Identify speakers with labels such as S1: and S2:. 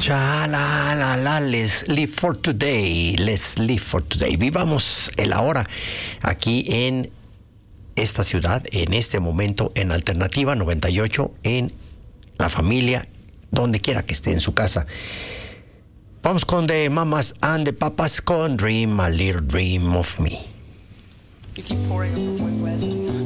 S1: Cha, la, let's live for today, let's live for today. Vivamos el ahora aquí en esta ciudad, en este momento, en Alternativa 98, en la familia, donde quiera que esté en su casa. Vamos con The Mamas and the Papas con Dream a Little Dream of Me.
S2: You keep pouring over my wet.